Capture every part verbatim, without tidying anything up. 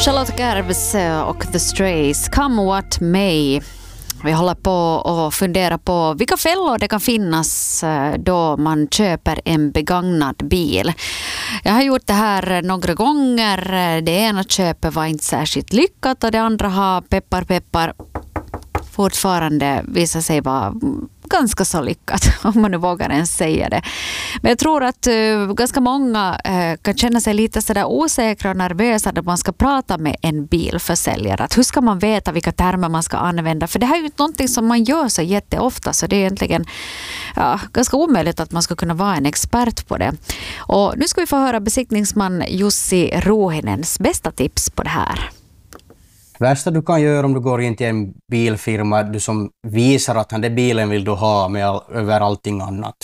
Charlotte Garbs och The Strays, Come What May. Vi håller på och funderar på vilka fällor det kan finnas då man köper en begagnad bil. Jag har gjort det här några gånger. Det ena köpet var inte särskilt lyckat och det andra har peppar peppar fortfarande visat sig vara ganska så lyckat, om man nu vågar ens säga det. Men jag tror att uh, ganska många uh, kan känna sig lite sådär osäkra och nervösa när man ska prata med en bilförsäljare. Att hur ska man veta vilka termer man ska använda? För det här är ju någonting som man gör så jätteofta, så det är egentligen ja, ganska omöjligt att man ska kunna vara en expert på det. Och nu ska vi få höra besiktningsman Jussi Ruohinens bästa tips på det här. Det värsta du kan göra om du går in till en bilfirma du som visar att den där bilen vill du ha med all, över allting annat.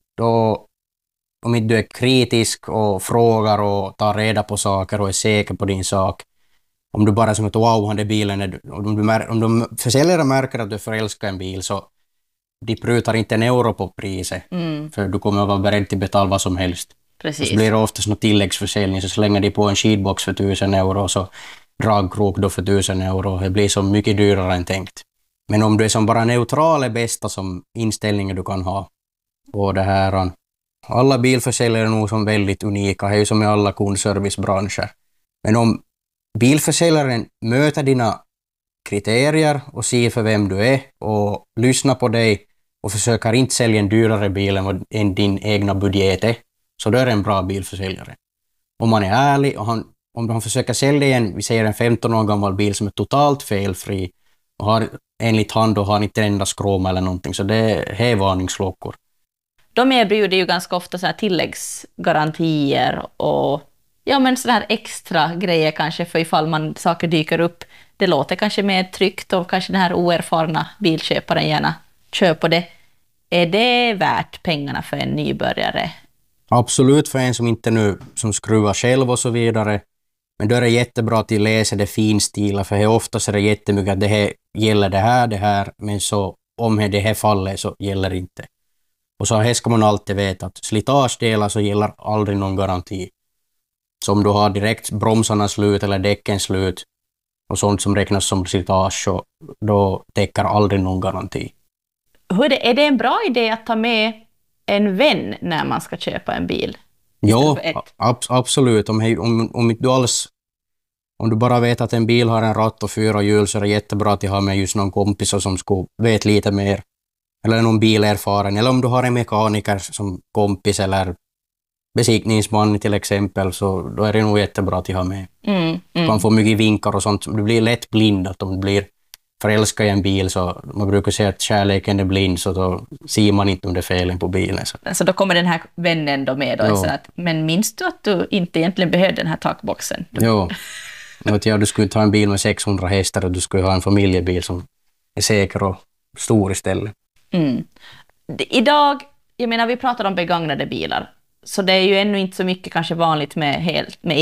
Då, om inte du är kritisk och frågar och tar reda på saker och är säker på din sak. Om du bara som att wow, den där bilen är, om, du mär, om de försäljare märker att du förälskar en bil så de prutar inte en euro på priset. Mm. För du kommer att vara beredd till att betala vad som helst. Precis. Så blir det oftast någon tilläggsförsäljning så slänger de på en sheetbox för tusen euro så dragkrok då för tusen euro. Det blir så mycket dyrare än tänkt. Men om du är som bara neutral är bästa som inställningar du kan ha. Och det här, alla bilförsäljare är nog som väldigt unika. Det är ju som i alla kundservicebranscher. Men om bilförsäljaren möter dina kriterier och ser för vem du är och lyssnar på dig och försöker inte sälja en dyrare bil än din egna budget är, så då är det en bra bilförsäljare. Om man är ärlig och han Om de försöker sälja en, vi säger en femton år gammal bil som är totalt felfri och har enligt hand och har inte en enda skråma eller någonting, så det är varningsklockor. De erbjuder ju ganska ofta så här tilläggsgarantier och ja, men sådana här extra grejer kanske för ifall man saker dyker upp. Det låter kanske mer tryggt och kanske den här oerfarna bilköparen gärna köper det. Är det värt pengarna för en nybörjare? Absolut, för en som inte nu som skruvar själv och så vidare. Men då är det jättebra att läsa det finstila, för ofta är det jättemycket att det här gäller det här, det här, men så om det här faller så gäller det inte. Och så här ska man alltid veta att slitagedelar så gäller aldrig någon garanti. Så om du har direkt bromsarna slut eller däcken slut och sånt som räknas som slitage, så då täcker aldrig någon garanti. Hur är det, är det en bra idé att ta med en vän när man ska köpa en bil? Ja, ab- absolut. Om, om, om, du alls, om du bara vet att en bil har en ratt och fyra hjul så är det jättebra att ha med just någon kompis som ska vet lite mer. Eller någon bilerfaren. Eller om du har en mekaniker som kompis eller besiktningsman till exempel, så då är det nog jättebra att ha med. Mm, mm. Du kan få mycket vinkar och sånt. Du blir lätt blind att om du blir förälskad i en bil, så man brukar säga att kärleken är blind, så då ser man inte om det är felen på bilen. Så, så då kommer den här vännen då med då, så att, men minns du att du inte egentligen behövde den här takboxen? Du... Jo, ja, du skulle ta en bil med sexhundra hästar och du skulle ha en familjebil som är säker och stor istället. Mm. Idag, jag menar vi pratar om begagnade bilar, så det är ju ännu inte så mycket kanske vanligt med, helt, med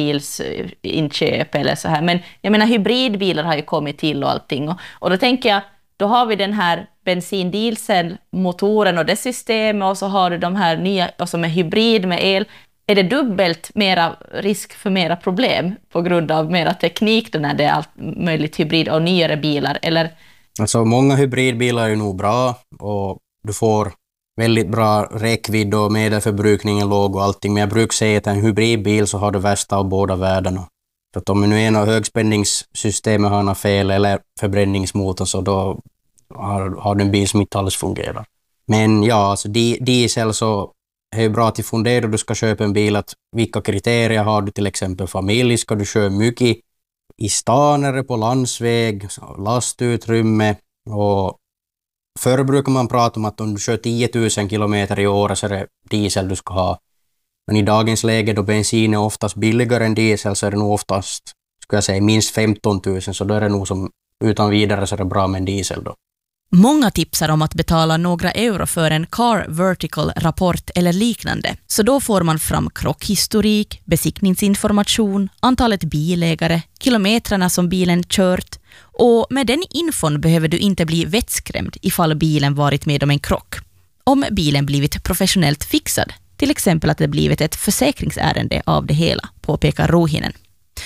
elbilsinköp eller så här. Men jag menar hybridbilar har ju kommit till och allting. Och, och då tänker jag, då har vi den här bensindieselmotoren och det systemet, och så har du de här nya och som är hybrid med el. Är det dubbelt mera risk för mera problem på grund av mera teknik då när det är allt möjligt hybrid och nyare bilar? Eller? Alltså många hybridbilar är ju nog bra och du får väldigt bra räckvidd och medelförbrukningen låg och allting. Men jag brukar säga att en hybridbil så har du värsta av båda världarna. För att om nu en av högspänningssystemet har något fel eller förbränningsmotor, så då har, har du en bil som inte alls fungerar. Men ja, alltså diesel så är det bra att fundera då du ska köpa en bil, att vilka kriterier har du, till exempel familj, ska du köra mycket i stan eller på landsväg, lastutrymme. Och förr brukar man prata om att om du kör tio tusen kilometer i år så är det diesel du ska ha. Men i dagens läge då bensin är oftast billigare än diesel, så är det nog oftast, skulle jag säga, minst femton tusen, så då är det nog som utan vidare så är det bra med en diesel då. Många tipsar om att betala några euro för en Car Vertical-rapport eller liknande. Så då får man fram krockhistorik, besiktningsinformation, antalet bilägare, kilometrarna som bilen kört. Och med den infon behöver du inte bli vettskrämd ifall bilen varit med om en krock. Om bilen blivit professionellt fixad, till exempel att det blivit ett försäkringsärende av det hela, påpekar Ruohinen.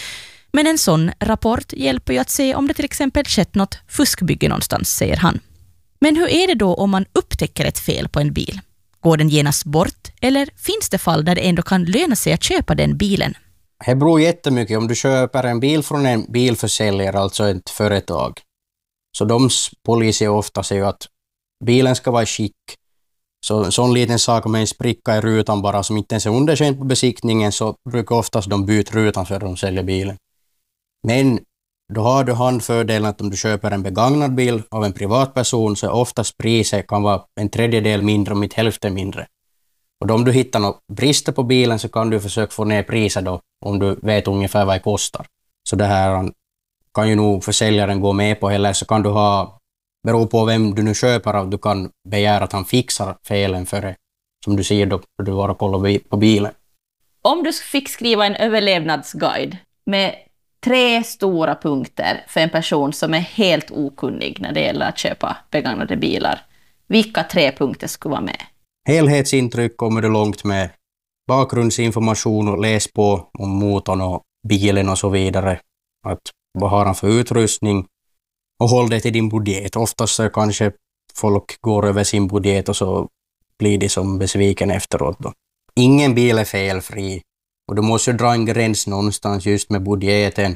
Men en sån rapport hjälper ju att se om det till exempel skett något fuskbygge någonstans, säger han. Men hur är det då om man upptäcker ett fel på en bil? Går den genast bort eller finns det fall där det ändå kan löna sig att köpa den bilen? Det beror jättemycket. Om du köper en bil från en bilförsäljare, alltså ett företag, så de poliser ofta säger att bilen ska vara i skick. Så en sån liten sak med en spricka i rutan bara som inte ens är underkänd på besiktningen, så brukar oftast de byta rutan för att de säljer bilen. Men då har du handfördelen att om du köper en begagnad bil av en privatperson så är oftast priset kan vara en tredjedel mindre och mitt hälften mindre. Och då om du hittar några brister på bilen så kan du försöka få ner priset då om du vet ungefär vad det kostar. Så det här kan ju nog försäljaren gå med på, eller så kan du ha, beror på vem du nu köper av, du kan begära att han fixar felen före, som du ser då du var och kollar på bilen. Om du fick skriva en överlevnadsguide med tre stora punkter för en person som är helt okunnig när det gäller att köpa begagnade bilar, vilka tre punkter skulle vara med? Helhetsintryck kommer du långt med. Bakgrundsinformation och läs på om motorn och bilen och så vidare. Att vad har han för utrustning? Och håll det till din budget. Oftast så kanske folk går över sin budget och så blir de som besviken efteråt då. Ingen bil är felfri. Och du måste dra en gräns någonstans just med budgeten.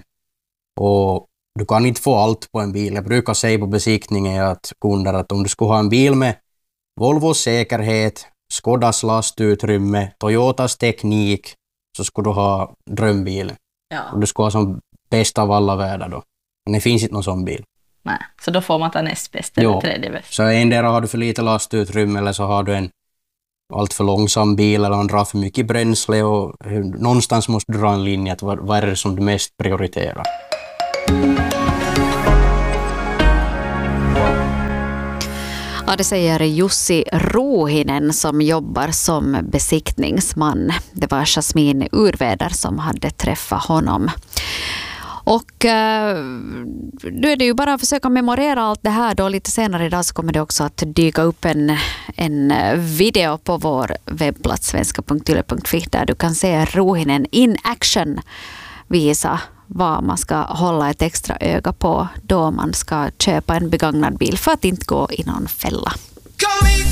Och du kan inte få allt på en bil. Jag brukar säga på besiktningen att kunder att om du skulle ha en bil med Volvos säkerhet, Skodas lastutrymme, Toyotas teknik, så skulle du ha drömbilen. Ja. Och du skulle ha som bästa av alla världar då. Men det finns inte någon sån bil. Nej, så då får man ta näst bäst eller tredje bäst. Så endera har du för lite lastutrymme eller så har du en allt för långsam bil eller en drar för mycket bränsle och någonstans måste du dra en linje att vad, vad är det som du mest prioriterar. Ja, det säger Jussi Ruuhinen som jobbar som besiktningsman. Det var Jasmin Urväder som hade träffat honom. Och eh, nu är det ju bara att försöka memorera allt det här då. Lite senare idag så kommer det också att dyka upp en, en video på vår webbplats svenska punkt yle punkt fi där du kan se Ruuhinen in action visa vad man ska hålla ett extra öga på då man ska köpa en begagnad bil för att inte gå i någon fälla.